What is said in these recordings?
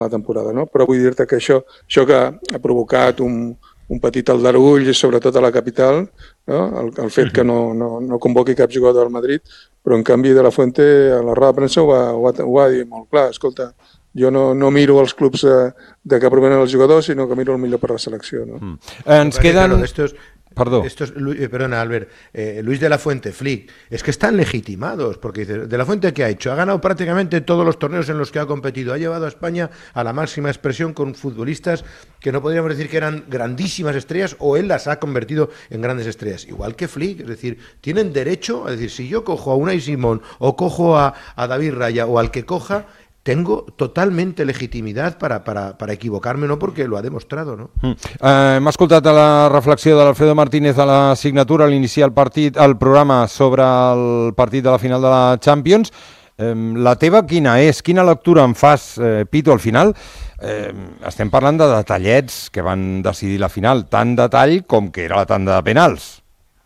la temporada, no? Però vull dir-te que això que ha provocat un petit aldarull, sobretot a la capital, no? El fet que no convoqui cap jugador del Madrid, però en canvi De La Fuente a la roda de premsa ho va dir molt clar. Escolta, jo no miro els clubs de què provenen els jugadors, sinó que miro el millor per la selecció, no? Ens queden... Perdón. Perdona, Albert. Luis de la Fuente, Flick, es que están legitimados, porque dice, ¿De la Fuente qué ha hecho? Ha ganado prácticamente todos los torneos en los que ha competido. Ha llevado a España a la máxima expresión con futbolistas que no podríamos decir que eran grandísimas estrellas, o él las ha convertido en grandes estrellas. Igual que Flick, es decir, tienen derecho a decir, si yo cojo a Unai Simón o cojo a David Raya o al que coja, tengo totalmente legitimidad para equivocarme, no porque lo ha demostrado, ¿no? Hem escoltat la reflexió de l'Alfredo Martínez a la signatura a l'iniciar el programa sobre el partit de la final de la Champions. La teva quina és? Quina lectura en fas, Pitu, al final? Estem parlant de detallets que van decidir la final, tant detall com que era la tanda de penals.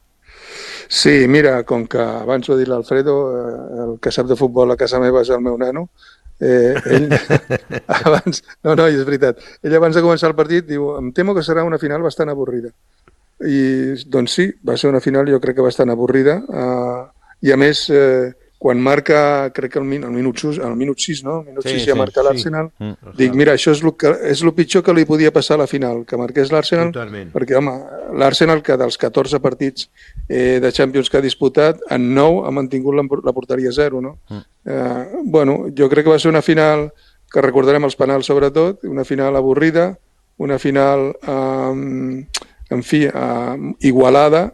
Sí, mira, com que abans ho ha dit l'Alfredo, el que sap de futbol a casa meva és el meu nano, ell abans, és veritat, ell abans de començar el partit diu, em temo que serà una final bastant avorrida, i doncs sí, va ser una final jo crec que bastant avorrida, i a més quan marca, crec que al minut 6, no? Al minut 6 ja marca l'Arsenal. Dic, mira, això és el pitjor que li podia passar a la final, que marqués l'Arsenal, perquè, home, l'Arsenal, que dels 14 partits de Champions que ha disputat, en 9 ha mantingut la porteria 0, no? Bueno, jo crec que va ser una final que recordarem els penals sobretot, una final avorrida, una final, en fi, igualada,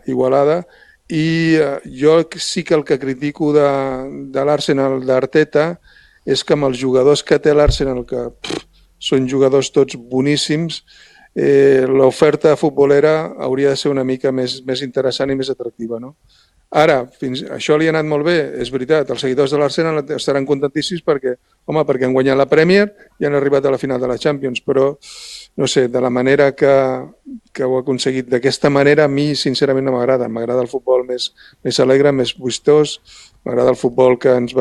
i jo sí que el que critico de l'Arsenal d'Arteta és que amb els jugadors que té l'Arsenal, que són jugadors tots boníssims, l'oferta futbolera hauria de ser una mica més interessant i més atractiva, no? Ara, això li ha anat molt bé, és veritat, els seguidors de l'Arsenal estaran contentíssims perquè han guanyat la Premier i han arribat a la final de la Champions, però no sé, de la manera que ho ha aconseguit d'aquesta manera, a mi sincerament no m'agrada. M'agrada el futbol més alegre, més vistós, m'agrada el futbol que ens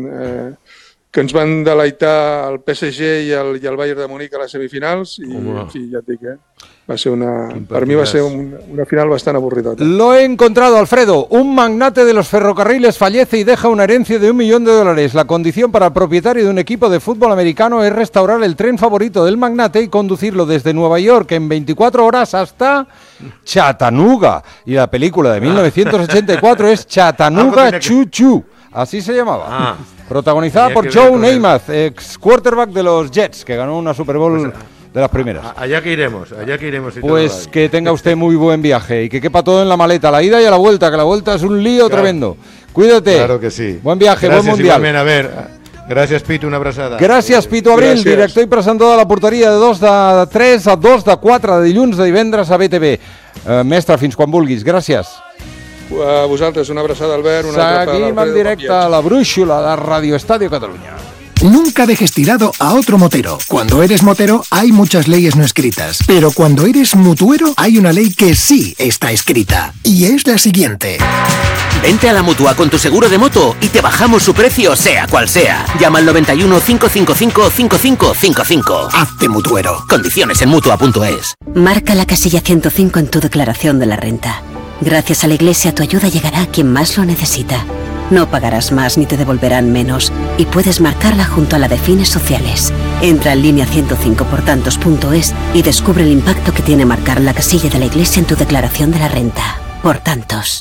van deleitar el PSG i el Bayern de Múnich a les semifinals i, en fi, ja et dic, per mi va ser una final bastante aburrida. Lo he encontrado, Alfredo. Un magnate de los ferrocarriles fallece y deja una herencia de $1 millón. La condición para el propietario de un equipo de fútbol americano es restaurar el tren favorito del magnate y conducirlo desde Nueva York en 24 horas hasta Chattanooga. Y la película de 1984 es Chattanooga Choo Choo. Así se llamaba. Protagonizada por Joe Namath, ex quarterback de los Jets, que ganó una Super Bowl de las primeras. Allá que iremos. Pues que tenga usted muy buen viaje y que quepa todo en la maleta, la ida y a la vuelta, que la vuelta es un lío tremendo. Cuídate. Claro que sí. Buen viaje, Gràcies, buen mundial. Igualment, a ver. Gràcies, Pitu, una abraçada. Gràcies, Pitu Abril, director i presentador de la porteria de 2 de 3 a 2 de 4 de dilluns, de divendres a BTV. Mestre, fins quan vulguis. Gràcies. A vosaltres, una abraçada, Albert. Seguim en directe a la brúixola de Radio Estadio Catalunya. Nunca dejes tirado a otro motero. Cuando eres motero hay muchas leyes no escritas, pero cuando eres mutuero hay una ley que sí está escrita, y es la siguiente. Vente a la Mutua con tu seguro de moto y te bajamos su precio sea cual sea. Llama al 91 555 5555. Hazte mutuero. Condiciones en Mutua.es. Marca la casilla 105 en tu declaración de la renta. Gracias a la Iglesia tu ayuda llegará a quien más lo necesita. No pagarás más ni te devolverán menos y puedes marcarla junto a la de fines sociales. Entra en línea 105portantos.es y descubre el impacto que tiene marcar la casilla de la Iglesia en tu declaración de la renta. Por tantos.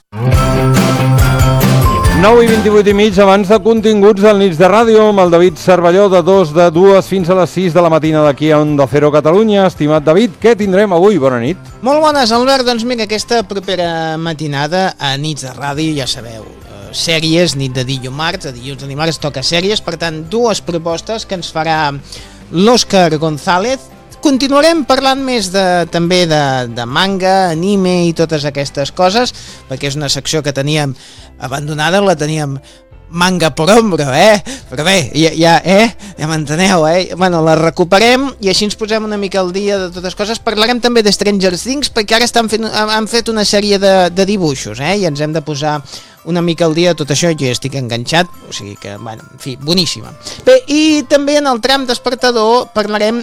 9 i 28 i mig, abans de continguts al Nits de Ràdio, amb el David Cervelló de 2 fins a les 6 de la matina d'aquí a Onda Cero Catalunya. Estimat David, què tindrem avui? Bona nit. Molt bones, Albert. Doncs mira, aquesta propera matinada a Nits de Ràdio, ja sabeu, sèries, nit de dilluns, a dilluns a dimarts toca sèries, per tant, dues propostes que ens farà l'Òscar González. Continuarem parlant més també de manga, anime i totes aquestes coses, perquè és una secció que teníem abandonada, la teníem manga por hombro, però bé, ja m'enteneu, Bueno, la recuperem i així ens posem una mica al dia de totes coses. Parlarem també de Stranger Things, perquè ara han fet una sèrie de dibuixos, i ens hem de posar una mica al dia de tot això. Jo ja estic enganxat, o sigui que, bueno, en fi, boníssima. Bé, i també en el tram despertador parlarem